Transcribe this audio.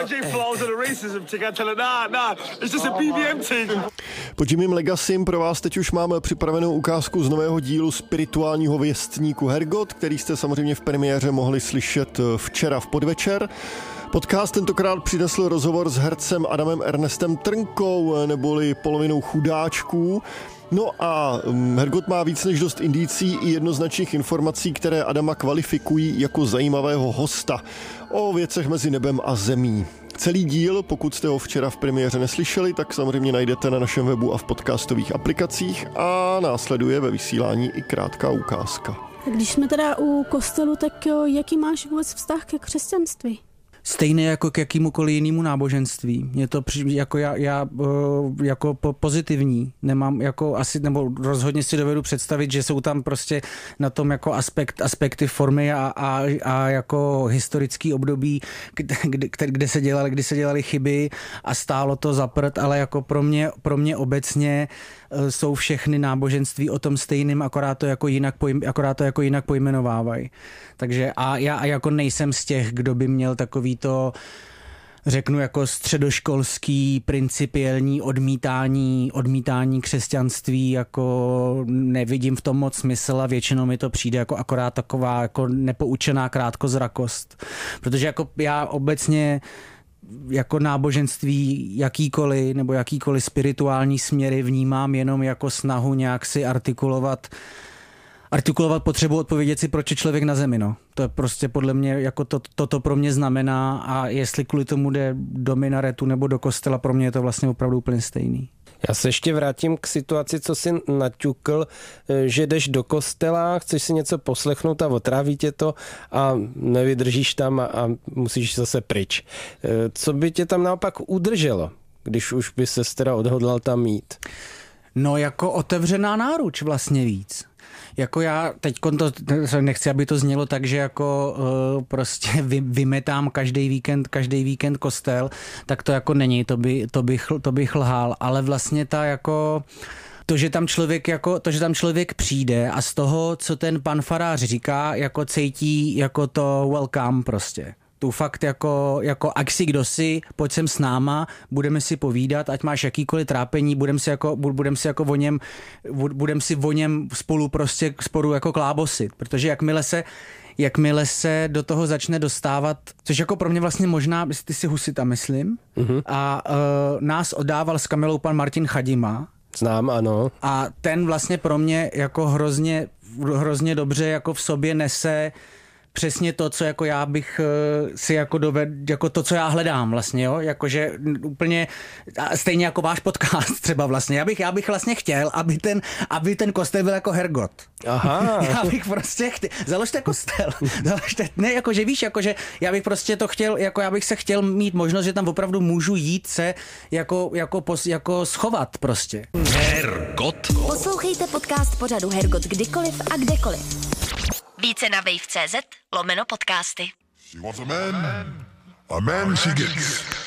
Po Jimmym Legasym pro vás teď už máme připravenou ukázku z nového dílu spirituálního věstníku Hergot, který jste samozřejmě v premiéře mohli slyšet včera v podvečer. Podcast tentokrát přinesl rozhovor s hercem Adamem Ernestem Trnkou, neboli polovinou chudáčků. No a Hergot má víc než dost indicí i jednoznačných informací, které Adama kvalifikují jako zajímavého hosta o věcech mezi nebem a zemí. Celý díl, pokud jste ho včera v premiéře neslyšeli, tak samozřejmě najdete na našem webu a v podcastových aplikacích a následuje ve vysílání i krátká ukázka. Když jsme teda u kostelu, tak jaký máš vůbec vztah ke křesťanství? Stejné jako k jakýmukoliv jinému náboženství. Je to jako já jako pozitivní. Nemám jako asi, nebo rozhodně si dovedu představit, že jsou tam prostě na tom jako aspekty formy a jako historický období, kde se dělaly chyby a stálo to za prd, ale jako pro mě obecně jsou všechny náboženství o tom stejným, akorát to jako jinak pojmenovávají. Takže a já jako nejsem z těch, kdo by měl takový to, řeknu, jako středoškolský principiální odmítání křesťanství, jako nevidím v tom moc smysl a většinou mi to přijde jako akorát taková jako nepoučená krátkozrakost. Protože jako já obecně jako náboženství jakýkoliv spirituální směry vnímám jenom jako snahu nějak si artikulovat potřebu odpovědět si, proč je člověk na zemi, no. To je prostě podle mě, jako toto pro mě znamená a jestli kvůli tomu jde do minaretu nebo do kostela, pro mě je to vlastně opravdu úplně stejný. Já se ještě vrátím k situaci, co jsi naťukl, že jdeš do kostela, chceš si něco poslechnout a otráví tě to a nevydržíš tam a musíš zase pryč. Co by tě tam naopak udrželo, když už by ses teda odhodlal tam jít? No jako otevřená náruč vlastně víc. Jako já teď nechci, aby to znělo tak, že jako prostě vymetám každý víkend kostel, tak to jako není, to bych lhal, ale vlastně to, že tam člověk přijde a z toho, co ten pan farář říká, jako cítí jako to welcome prostě. Tu fakt jako ať si kdo si, pojď sem s náma, budeme si povídat, ať máš jakýkoliv trápení, budeme si o něm spolu jako klábosit, protože jakmile se do toho začne dostávat, což jako pro mě vlastně možná, ty si husita, myslím, a nás oddával s Kamilou pan Martin Chadima. Znám, ano. A ten vlastně pro mě jako hrozně dobře jako v sobě nese přesně to, co jako já bych si jako dovedl, jako to, co já hledám vlastně, jo, jakože úplně stejně jako váš podcast třeba vlastně. Já bych vlastně chtěl, aby ten kostel byl jako Hergot. Aha. Já bych prostě založte kostel. Ne, jakože víš, jakože já bych prostě to chtěl, jako já bych se chtěl mít možnost, že tam opravdu můžu jít se jako schovat prostě. Hergot. Poslouchejte podcast pořadu Hergot kdykoliv a kdekoliv. Více na wave.cz/podcasty. She wants a man she gets.